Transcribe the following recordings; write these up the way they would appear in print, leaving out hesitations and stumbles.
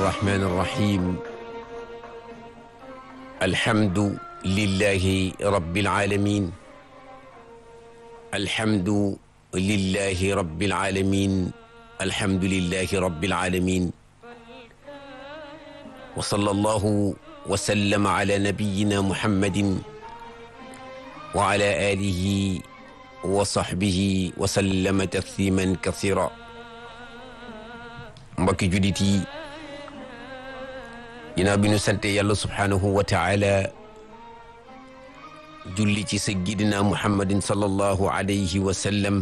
الرحمن الرحيم الحمد لله رب العالمين الحمد لله رب العالمين الحمد لله رب العالمين وصلى الله وسلم على نبينا محمد وعلى آله وصحبه وسلم تسليما كثيرا mbokki jullit yi ginnaaw bi ñu sante yàlla subhaanahu wa taala julli ci sayyidina muhammadin sallallahu alayhi wa sallam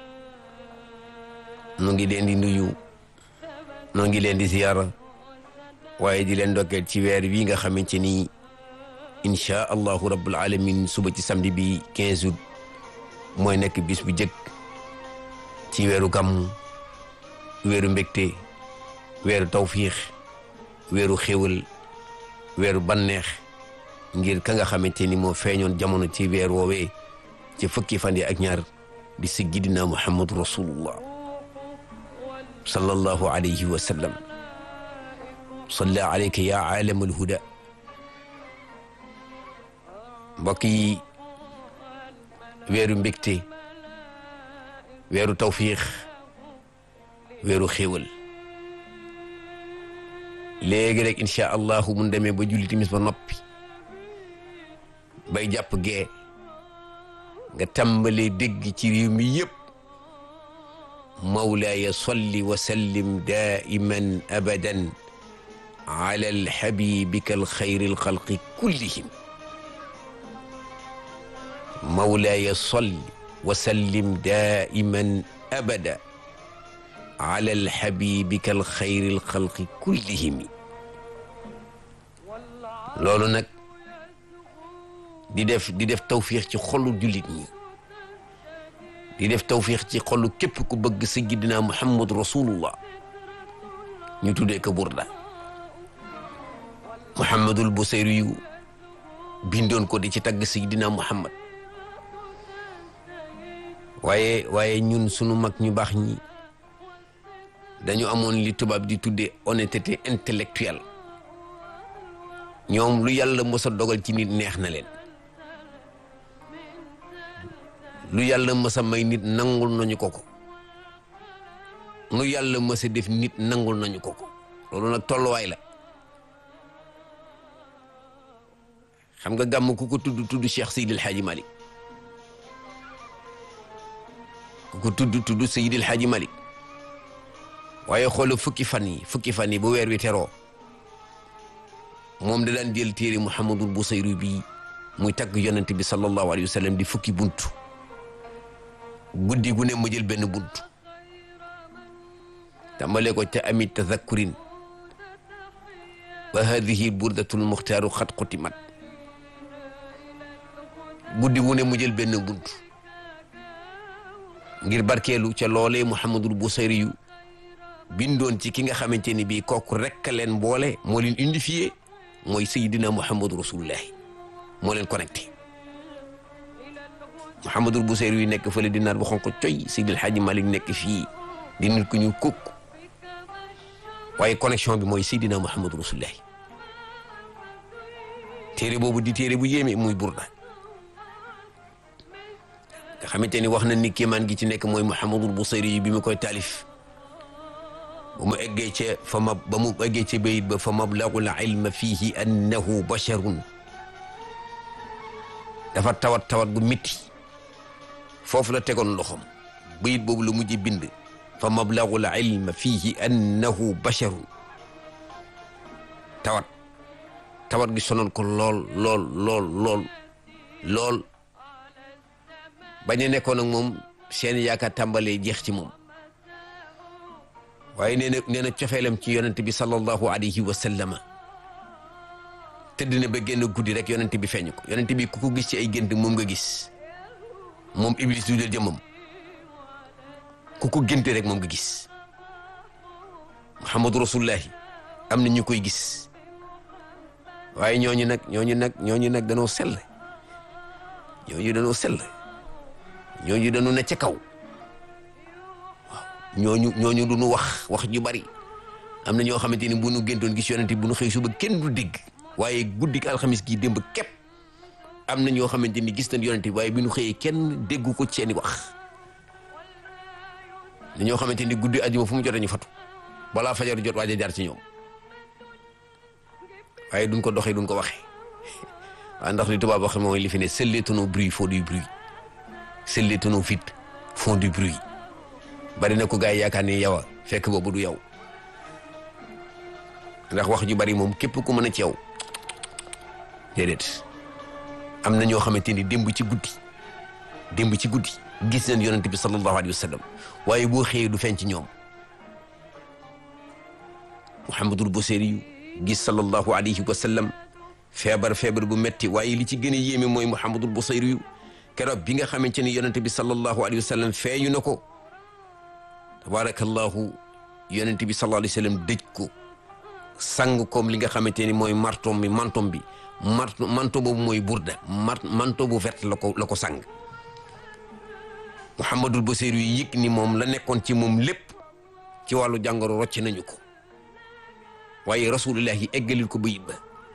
nu ngi leen di nuyu nu ngi leen di ziyaara waaye di leen ndokkeel ci weer wi nga xamante ni inchaa allahu rabbul alamin suba ci samedi bi 15 août mooy nekk bis bu jëkk ci weeru gàmmu weeru mbégte weeru tawfiix weeru xéwal weeru banneex ngir ka nga xamante ni moo feeñoon jamono ci weer woowee ci fukki fan yi ak ñaar di sayyidina muhammadu rasulullah sallallahu alayhi wa sallam salla alayka ya aalam alhuda mbokk yi weeru mbégte weeru tawfiix weeru xéwal léegi rek incha allahu mun demee ba julli timis ba noppi bay jàpp gee nga tàmbalee dégg ci réew mi yëpp mawlaaya salli wa sallim daiman abadan ala alxabibika alxayri alxalqi kullihim mawlaaya salli wa sallim daiman abada ala alxabibika alxayri alxalqi kullihimi loolu nag di def tawfiix ci xolu jullit ñi di def tawfiix ci xolu képp ku bëgg sayyidina muhammad rasulullah ñu tuddee ko burda muhammadul busayri yu bindoon ko di ci tagg sayyidina muhammad waaye ñun sunu mag ñu baax ñi dañu amoon li tubaab di tuddee honnêteté intellectuelle ñoom lu yàlla mës a dogal ci nit neex na leen lu yàlla mës a may nit nangul nañu ko lu yàlla mës a def nit nangul nañu ko loolu nag tolluwaay la xam nga gàmm ku ko tudd Cheikh Seydil Hadji Malick ku ko tudd Seydil Hadji Malick waaye xoolal fukki fan yi bu weer wi teroo moom da daan jël téere Muhammadul Busayri bi muy tagg yonent bi sallallahu alayhi wa sallam di fukki buntu guddi gu ne mu jël benn buntu tàmbalee ko ca amit tazakkurin wa hadihi burdatul muxtaaru xat xutimat guddi gu ne mu jël benn buntu ngir barkeelu ca loolee Muhammadul Busayri yu bindoon ci ki nga xamante ni bii kooku rekk leen boole moo leen unifié mooy Seydina Muhammadu Rasulullahi moo leen connecté Muhammadul Busayri yu nekk fële di naar bu xonq coy Seydil Hadji Malick nekk fii di nit ku ñu kukk waaye connexion bi mooy Seydina Muhammadu Rasulullahi téere boobu di téere bu yéeme muy burda nga xamante ni wax na ni kéemaan gi ci nekk mooy Muhammadul Busayri yu bi mu koy taalif ba mu eggee ca bayit ba fa mablagul ilma fihi annahu basharun dafa tawat bu métti foofu la tegoon loxoom bayit boobu la mujj bind fa mablagul ilma fihi annahu basharun tawat gi sonal ko lool bañ a nekkoon ak moom seen yaakaar tàmbalee jeex ci moom waaye nee na cofeelam ci yonent bi sallallahu alayhi wa sallama tëdd na ba génn guddi rek yonent bi feeñ ko yonent bi ku ko gis ci ay gént moom nga gis moom iblis du jël jëmmam ku ko génte rek moom nga gis muhammadu rasulullahi am na ñu koy gis waaye ñooñu nag danoo sell ñooñu dañoo ne ca kaw ñooñu duñu wax ju bari am na ñoo xamante ni bu nu géntoon gis yonent bi bu nu xëy suba kenn du dégg waaye guddik alxamis gi démb képp am na ñoo xamante ni gis nañ yonent bi waaye bi nu xëyee kenn déggu ko ci seeni wax na ñoo xamante ni guddi ajuma fu mu jotee ñu fatu balaa fajar jot waaja jaar ci ñoom waaye duñ ko doxee duñ ko waxee waaye ndax li tubaab waxe mooy li fi ne seuls les tonneaux bruit font du bruit seuls les tonneaux vides font du bruit bari na ko gars yi yaakaar ni yow a fekk boobu du yow ndax wax ju bari moom képp ku mën a ci yow déedéet am na ñoo xamante ni démb ci guddi gis nañ yonent bi sallallahu alayhi wa sallam waaye boo xëyee du feeñ ci ñoom Muhammadul Busiri gis sallallahu alayhi wa sallam feebar bu metti waaye li ci gën a yéeme mooy Muhammadul Busiri keroog bi nga xamante ni yonent bi sallallahu alayhi wa sallam feeñu na ko tabarakallahu yonent bi sallallahu alayhi wa sallam dëj ko sang koom li nga xamante ni mooy manto boobu mooy burda manto bu vert la ko sang Muhammadul Busiri yu yëg ni moom la nekkoon ci moom lépp ci wàllu jàngoro rocc nañu ko waaye rasulullah yi eggalil ko bayit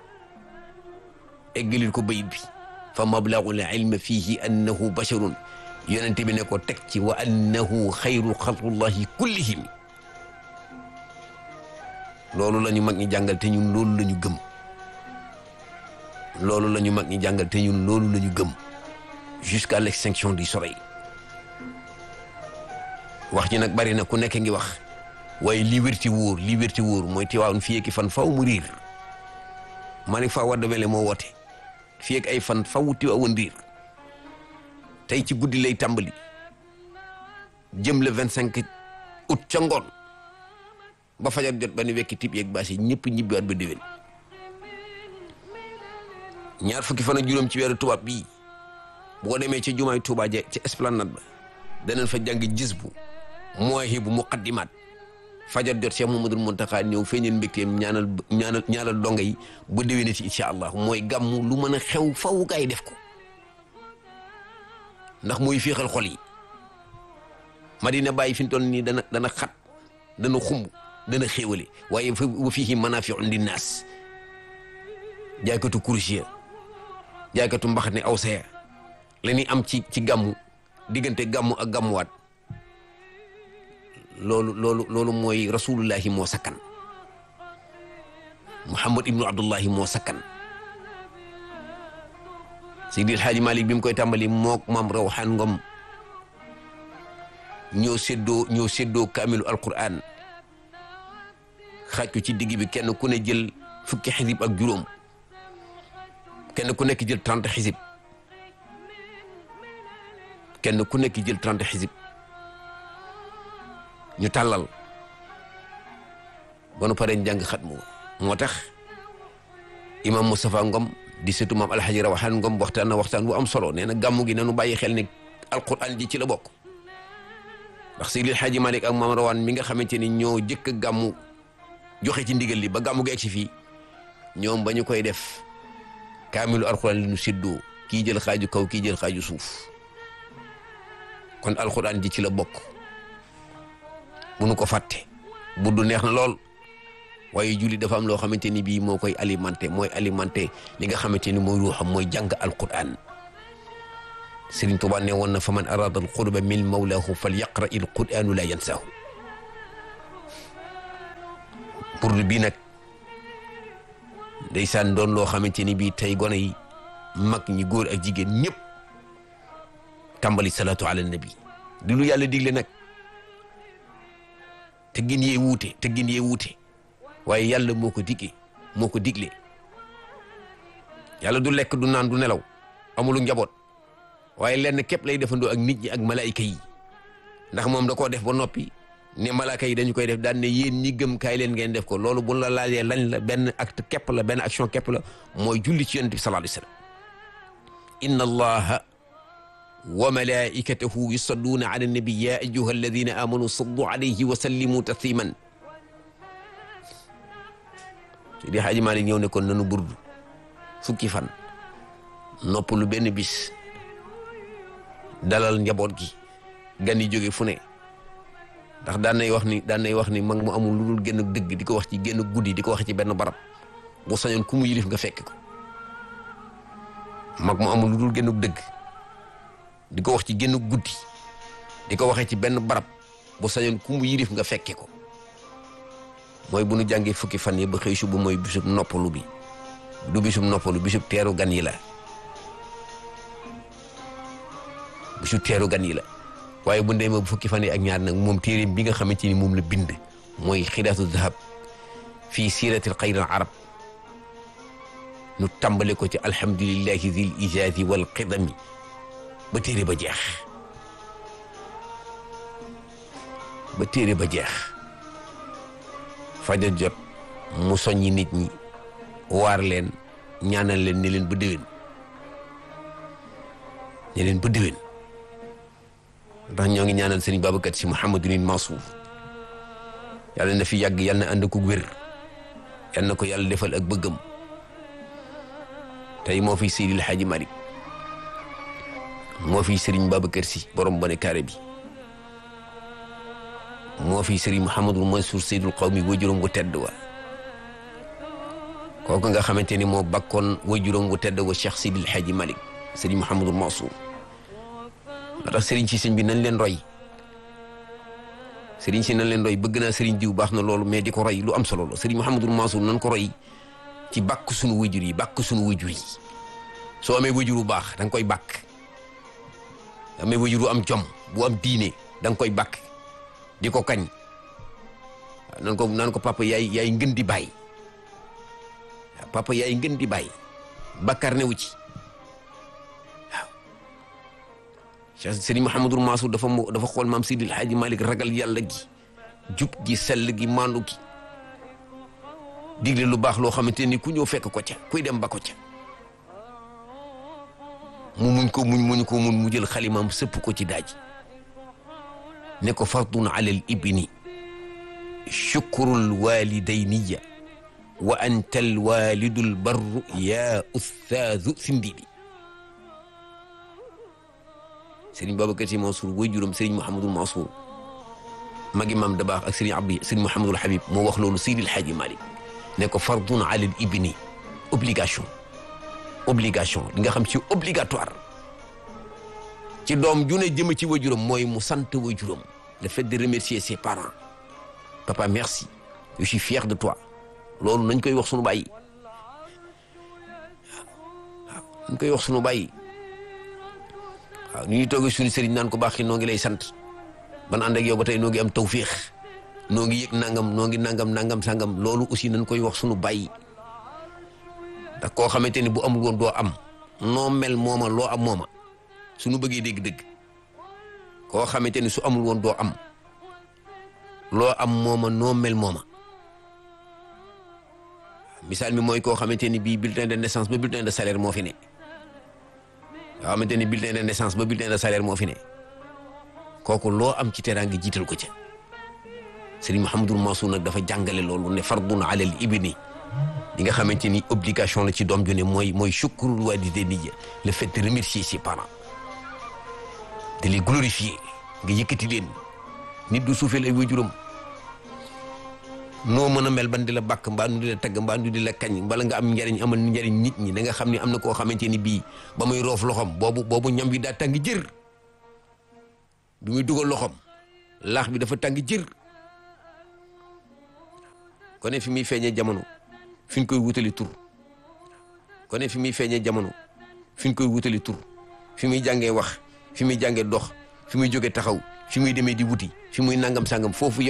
bi fa mablagul ilmi fihi annahu basharun yonent bi ne ko teg ci wa annahu xayru xalqullahi kullihim loolu la ñu mag ñi jàngal te ñun loolu la ñu gëm jusqu'à l'extinction du soleil wax ji nag bari na ku nekk ngi wax waaye li wér ci wóor mooy Tiwaawan fii ak fan faw mu riir Malick Fa Wade Wele moo woote fii ak ay fan faw Tiwaawan riir tey ci guddi lay tàmbali jëm le 25 août ca ngoon ba fajar jot ba ni wekki tib yeeg baas yi ñëpp ñibbiwaat ba déwén ñaar fukki fan ak juróom ci weeru tubaab bii boo demee ci jumaay Tuubaa ja ci esplanade ba danañ fa jàng gis bu Mawaahibu muqaddimaat fajar jot Cheikh Mouhamadoul Mountakha ñëw feeñal mbégteem ñaanal donga yi ba déwénee ci incha allah mooy gàmmu lu mën a xew faw gaay def ko ndax mooy féexal xol yi Madina Baye fi mu toll nii dana xat dana xumb dana xéewale waaye wa fiihi manaafi'un linnaas jaaykatu kursiya jaaykatu mbaxane aw saya la ñuy am ci gàmmu diggante gàmmu ak gàmmuwaat loolu mooy rasulullahi moo sakkan Muhammad ibnu Abdullahi moo sakkan Seydi El Hadji Malick bi mu koy tàmbali mook maam Rawxaan Ngom ñoo séddoo kaamilu alquran xaaj ko ci digg bi kenn ku ne jël fukki xisib ak juróom kenn ku nekk jël 30 xisib ñu tàllal ba nu paree njàng xatmu moo tax imam Moustapha Ngom di sëtu maam Alhaji Rawaxaan Ngom waxtaan bu am solo nee na gàmmu gi nanu bàyyi xel ne alquran ji ci la bokk ndax Seydi El Hadji Malick ak maam Rawaan mi nga xamante ni ñoo jëkk a gàmmu joxe ci ndigal li ba gàmmu gi egg si fii ñoom ba ñu koy def kaamilu alquran li ñu séddoo kii jël xaaju kaw kii jël xaaju suuf kon alquran ji ci la bokk bu nu ko fàtte bu du neex na lool waaye julli dafa am loo xamante ni bii moo koy alimenté li nga xamante ni mooy ruuxam mooy jàng alquran Sëriñ Tuubaa ne woon na fa man arada alqurba min mawlahu fal yaqra il quranu la yansahu pour bii nag ndeysaan doon loo xamante ni bii tey gone yi mag ñi góor ak jigéen ñëpp tàmbali salaatu ala nabi di lu yàlla digle nag te gin yee wuute waaye yàlla moo ko digle yàlla du lekk du naan du nelaw amulu njaboot waaye lenn képp lay defandoo ak nit ñi ak malaayika yi ndax moom da koo def ba noppi ne malaaka yi dañu koy def daan ne yéen ñi gëm kaay leen ngeen def ko loolu bu la laajee lañ la benn acte képp la benn action képp la mooy julli ci yonent bi sallallahu alayhi wa sallam inna allaha wa malaikatahu yusalluuna ala nabi ya ayyuha alladina amanu sallu alayhi wa sallimu tasliman Seydi Hadji Malick ñëw ne kon nanu burdu fukki fan noppalu benn bis dalal njaboot gi gan yi jóge fu ne ndax daan nay wax ni mag mu amul lu dul génn dëgg di ko wax ci génn guddi di ko wax ci benn barab bu sañoon ku mu yilif nga fekk ko. mag mu amul lu dul génn dëgg di ko wax ci génn guddi di ko waxee ci benn barab bu sañoon ku mu yilif nga fekke ko. mooy bu nu jàngee fukki fan yi ba xëy suba mooy bisub noppalu bi du bisub noppalu bisub teeru gan yi la. bisub teeru gan yi la waaye bu ndemee bu fukki fan yi ak ñaar nag moom téere bi nga xamante ni moom la bind mooy xilaatu dahab fii siiratil xayril arab nu tàmbale ko ci alhamdulillahi zil ijazi wal qidami ba téere ba jeex ba téere ba jeex fajar jot mu soññi nit ñi waar leen ñaanal leen ne leen ba déwén ndax ñoo ngi ñaanal sëriñ Babacar Si Mouhamadul Mansour yàlla na fi yàgg yàlla na ànd ko wér yàlla na ko yàlla defal ak bëggam tey moo fi Seydil Hadji Malick moo fi sëriñ Babacar Si borom bone carré bi moo fi sëriñ Mouhamadul Mansour Seydul Qawmi wajuram wu tedd wa kooku nga xamante ni moo bakkoon wajuram wu tedd wa Cheikh Seydil Hadji Malick sëriñ Mouhamadul Mansour moo tax sëriñ si sëñ bi nañ leen roy sëriñ si nañ leen roy bëgg naa sëriñ diw baax na loolu mais di ko roy lu am solo la sëriñ Mouhamadul Mansour nañ ko roy ci bàkk sunu wajur yi soo amee wajur bu baax da nga koy bàkk amee wajur bu am jom bu am diine da nga koy bàkk di ko kañ naan ko papa yaay ngën di bàyyi papa yaay ngën di bàyyi bàkkaar newu ci Sëriñ Mouhamadul Mansour dafa xool maam Seydil Hadji Malick ragal yàlla gi jub gi sell gi maandu gi digle lu baax loo xamante ni ku ñëw fekk ko ca kuy dem ba ko ca mu muñ mu jël xalimaam sëpp ko ci daaj ne ko fardun alal ibni shukrul walidayniya wa antal walidul barru ya ustaazu sindidi sëriñ Babacar Si Mansour booy juróom sëriñ Mouhamadul Mansour magi maam da baax ak sëriñ Mouhamadul Habib moo wax loolu Seydil Hadji Malick ne ko fardun alal ibni obligation li nga xam ci obligatoire ci doom ju ne jëm ci wajuram mooy mu sant wajuram le fait de remercier ses parents papa merci je suis fier de toi loolu nañ koy wax sunu bàyyi waaw nañ koy wax sunu bàyyi waaw ni ñuy toogee suñu sëriñ naan ko baax ki noo ngi lay sant ban ànd ak yow ba tey noo ngi am tawfiix noo ngi yëg nangam noo ngi nangam sangam loolu aussi nañ koy wax suñu bàyyi ndax koo xamante ni bu amul woon doo am noo mel mooma loo am mooma suñu bëggee dégg-dégg koo xamante ni su amul woon doo am loo am mooma noo mel mooma misaal mi mooy koo xamante ni bii bulletin de naissance ba bulletin de salaire moo fi ne nga xamante ni bulletin de naissance ba bulletin de salaire moo fi ne kooku loo am ci teraanga jiital ko ca Serigne Mouhamadul Mansour nag dafa jàngale loolu ne fardun alal ibni li nga xamante ni obligation la ci doom ju ne mooy shukrul walidayni le fait de remercier ses parents de les glorifier nga yëkkati leen nit du suufeel ay waajuram noo mën a mel ban di la bàkk mbaa nu di la tagg mbaa nu di la kañ bala nga am njariñ amal njariñ nit ñi da nga xam ne am na koo xamante ni bii ba muy roof loxom boobu ñam bi daa tàng jër bi muy dugal loxom laax bi dafa tàng jër kone fi muy feeñee jamono fi ñu koy wutali tur kone fi muy feeñee jamono fi ñu koy wutali tur fi muy jàngee wax fi muy jàngee dox fi muy jógee taxaw fi muy demee di wuti fi muy nangam sangam foofu